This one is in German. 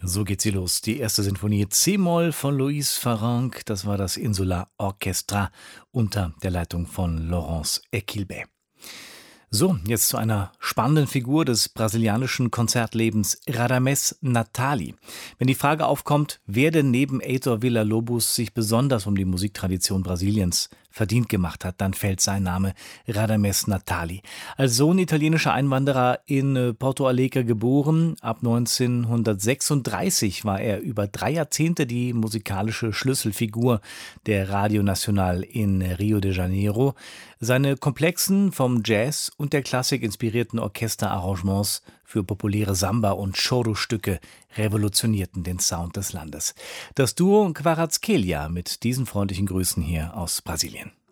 So geht sie los. Die erste Sinfonie C-Moll von Luis Farranc, das war das Insula Orchestra unter der Leitung von Laurence Equilbé. So, jetzt zu einer spannenden Figur des brasilianischen Konzertlebens, Radamés Natali. Wenn die Frage aufkommt, wer denn neben Heitor Villa-Lobos sich besonders um die Musiktradition Brasiliens verdient gemacht hat, dann fällt sein Name Radamés Natali. Als Sohn italienischer Einwanderer in Porto Alegre geboren, ab 1936 war er über 3 Jahrzehnte die musikalische Schlüsselfigur der Radio Nacional in Rio de Janeiro. Seine komplexen, vom Jazz und der Klassik inspirierten Orchesterarrangements für populäre Samba- und Choro-Stücke revolutionierten den Sound des Landes. Das Duo Quarazkelia mit diesen freundlichen Grüßen hier aus Brasilien.